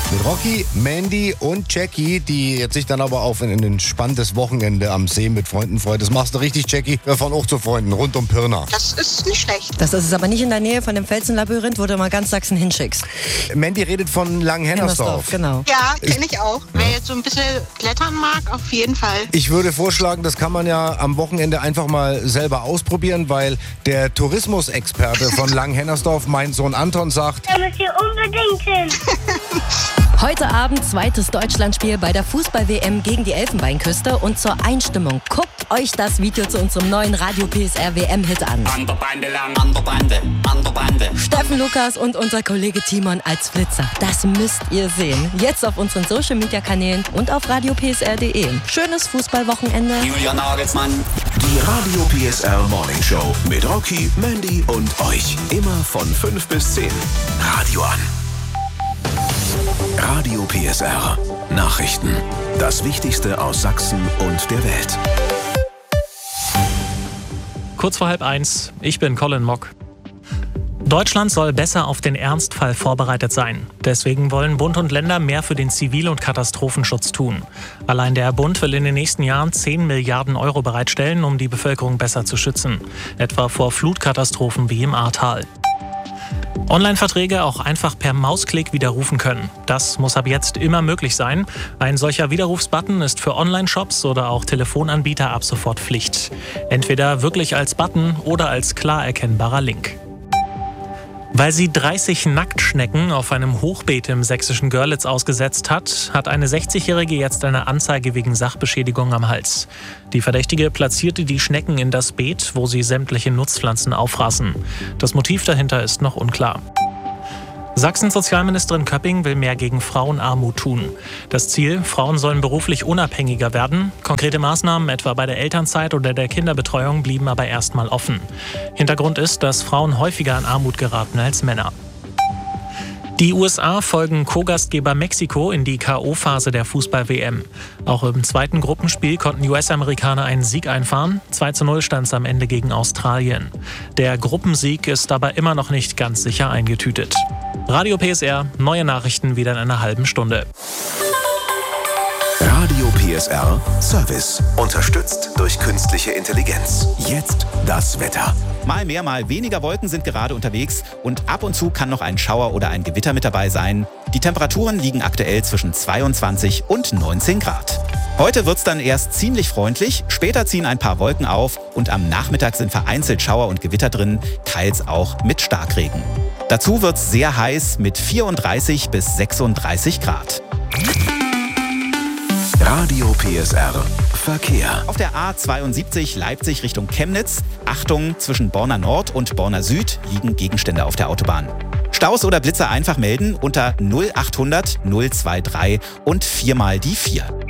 Mit Rocky, Mandy und Jackie, die jetzt sich dann aber auf ein entspanntes Wochenende am See mit Freunden freut. Das machst du richtig, Jackie. Wir fahren auch zu Freunden rund um Pirna. Das ist nicht schlecht. Das ist es aber nicht in der Nähe von dem Felsenlabyrinth, wo du mal ganz Sachsen hinschickst. Mandy redet von Langhennersdorf. Genau. Ja, kenne ich auch. Wer jetzt so ein bisschen klettern mag, auf jeden Fall. Ich würde vorschlagen, das kann man ja am Wochenende einfach mal selber ausprobieren, weil der Tourismusexperte von Langhennersdorf, mein Sohn Anton, sagt: Da müsst ihr unbedingt hin. Heute Abend zweites Deutschlandspiel bei der Fußball-WM gegen die Elfenbeinküste. Und zur Einstimmung guckt euch das Video zu unserem neuen Radio PSR WM-Hit an. An der Bande. Steffen Lukas und unser Kollege Timon als Flitzer. Das müsst ihr sehen. Jetzt auf unseren Social-Media-Kanälen und auf radiopsr.de. Schönes Fußballwochenende. Julian Nagelsmann. Die Radio PSR Morning Show mit Rocky, Mandy und euch. Immer von 5 bis 10. Radio an. Radio PSR. Nachrichten. Das Wichtigste aus Sachsen und der Welt. Kurz vor 12:30. Ich bin Colin Mock. Deutschland soll besser auf den Ernstfall vorbereitet sein. Deswegen wollen Bund und Länder mehr für den Zivil- und Katastrophenschutz tun. Allein der Bund will in den nächsten Jahren 10 Milliarden Euro bereitstellen, um die Bevölkerung besser zu schützen. Etwa vor Flutkatastrophen wie im Ahrtal. Online-Verträge auch einfach per Mausklick widerrufen können. Das muss ab jetzt immer möglich sein. Ein solcher Widerrufsbutton ist für Online-Shops oder auch Telefonanbieter ab sofort Pflicht. Entweder wirklich als Button oder als klar erkennbarer Link. Weil sie 30 Nacktschnecken auf einem Hochbeet im sächsischen Görlitz ausgesetzt hat, hat eine 60-Jährige jetzt eine Anzeige wegen Sachbeschädigung am Hals. Die Verdächtige platzierte die Schnecken in das Beet, wo sie sämtliche Nutzpflanzen auffraßen. Das Motiv dahinter ist noch unklar. Sachsens Sozialministerin Köpping will mehr gegen Frauenarmut tun. Das Ziel: Frauen sollen beruflich unabhängiger werden. Konkrete Maßnahmen etwa bei der Elternzeit oder der Kinderbetreuung blieben aber erstmal offen. Hintergrund ist, dass Frauen häufiger in Armut geraten als Männer. Die USA folgen Co-Gastgeber Mexiko in die K.O.-Phase der Fußball-WM. Auch im zweiten Gruppenspiel konnten die US-Amerikaner einen Sieg einfahren. 2:0 stand es am Ende gegen Australien. Der Gruppensieg ist aber immer noch nicht ganz sicher eingetütet. Radio PSR, neue Nachrichten wieder in einer halben Stunde. Radio PSR Service. Unterstützt durch künstliche Intelligenz. Jetzt das Wetter. Mal mehr, mal weniger Wolken sind gerade unterwegs und ab und zu kann noch ein Schauer oder ein Gewitter mit dabei sein. Die Temperaturen liegen aktuell zwischen 22 und 19 Grad. Heute wird's dann erst ziemlich freundlich, später ziehen ein paar Wolken auf und am Nachmittag sind vereinzelt Schauer und Gewitter drin, teils auch mit Starkregen. Dazu wird's sehr heiß mit 34 bis 36 Grad. Radio PSR Verkehr. Auf der A72 Leipzig Richtung Chemnitz. Achtung, zwischen Borna Nord und Borna Süd liegen Gegenstände auf der Autobahn. Staus oder Blitzer einfach melden unter 0800 023 und 4 mal die 4.